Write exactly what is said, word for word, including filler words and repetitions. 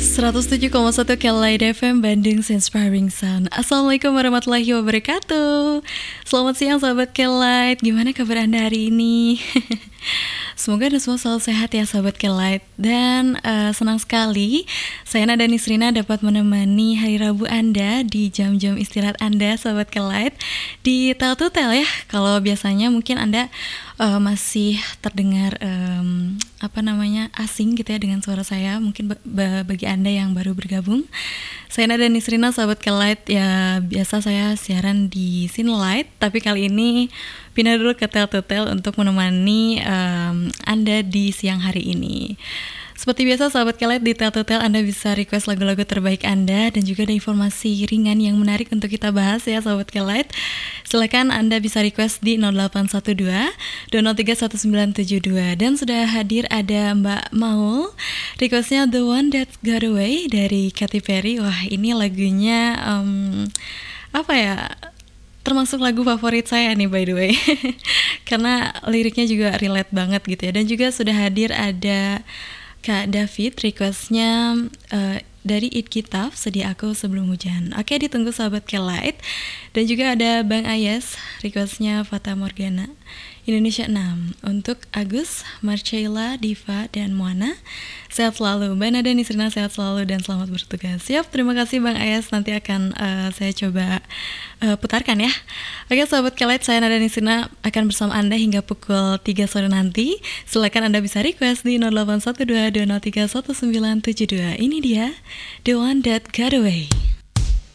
seratus tujuh koma satu Kelight F M Bandung's Inspiring Sound. Assalamualaikum warahmatullahi wabarakatuh. Selamat siang sahabat Kelight. Gimana kabar Anda hari ini? Semoga Anda semua selalu sehat ya sahabat Kelight. Dan uh, senang sekali saya Nada Nisrina dapat menemani hari Rabu Anda di jam-jam istirahat Anda sahabat Kelight di Tel to Tel ya. Kalau biasanya mungkin Anda uh, masih terdengar um, apa namanya asing gitu ya dengan suara saya. Mungkin b- b- bagi Anda yang baru bergabung, saya Nada Nisrina sahabat Kelight ya. Biasa saya siaran di Sinlight, tapi kali ini pindah dulu ke Tel to Tel untuk menemani um, Anda di siang hari ini. Seperti biasa sahabat Kelight, di Tel to Tel Anda bisa request lagu-lagu terbaik Anda dan juga ada informasi ringan yang menarik untuk kita bahas ya sahabat Kelight. Silakan Anda bisa request di nol delapan satu dua dua nol tiga satu sembilan tujuh dua. Dan sudah hadir ada Mbak Maul, requestnya The One That Got Away dari Katy Perry. Wah, ini lagunya um, apa ya, termasuk lagu favorit saya nih by the way. Karena liriknya juga relate banget gitu ya. Dan juga sudah hadir ada Kak David, requestnya uh, dari It Kitab, Sedih Aku Sebelum Hujan. Oke, ditunggu sahabat Kelight. Dan juga ada Bang Ayes, requestnya Fata Morgana, Indonesia enam. Untuk Agus, Marcella, Diva, dan Moana, sehat selalu. Mbak Nada Nisrina sehat selalu dan selamat bertugas. Siap, terima kasih Bang Ayes. Nanti akan uh, saya coba uh, putarkan ya. Oke sahabat Kelight, saya Nada Nisrina akan bersama Anda hingga pukul tiga sore nanti. Silakan Anda bisa request di nol delapan satu dua dua nol tiga satu sembilan tujuh dua. Ini dia The One That Got Away.